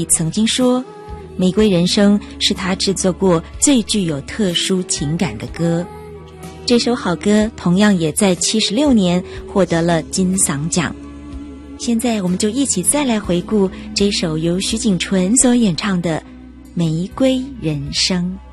曾经说，《玫瑰人生》是他制作过最具有特殊情感的歌。这首好歌同样也在76年获得了金嗓奖。现在我们就一起再来回顾这首由徐锦纯所演唱的《玫瑰人生》。